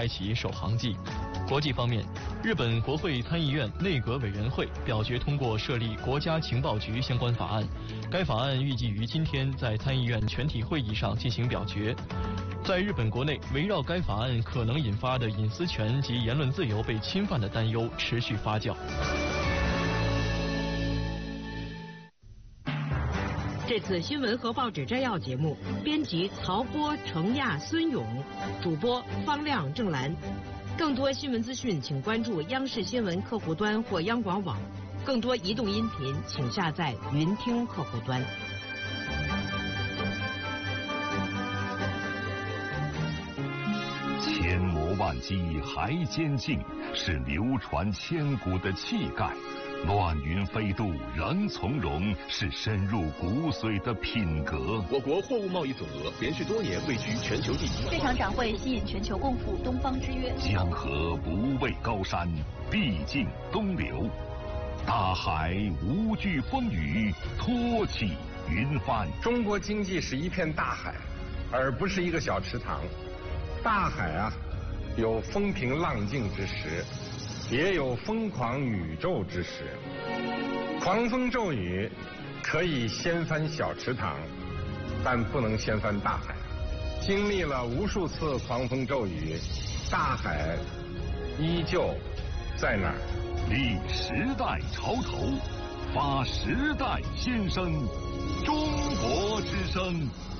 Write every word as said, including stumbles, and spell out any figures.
开启首航季。国际方面，日本国会参议院内阁委员会表决通过设立国家情报局相关法案，该法案预计于今天在参议院全体会议上进行表决。在日本国内，围绕该法案可能引发的隐私权及言论自由被侵犯的担忧持续发酵。 这次新闻和报纸摘要节目，编辑曹波、程亚、孙勇，主播方亮、郑兰。更多新闻资讯，请关注央视新闻客户端或央广网。更多移动音频，请下载云听客户端。 千磨万击还坚劲，是流传千古的气概；乱云飞渡仍从容，是深入骨髓的品格。 我国货物贸易总额连续多年位居全球第一。 这场展会吸引全球共赴东方之约。 江河不畏高山，必尽东流；大海无惧风雨，托起云帆。 中国经济是一片大海，而不是一个小池塘。大海啊，有风平浪静之时，也有疯狂宇宙之时。狂风骤雨可以掀翻小池塘，但不能掀翻大海。经历了无数次狂风骤雨，大海依旧在那儿。 立时代潮头，发时代先声，中国之声。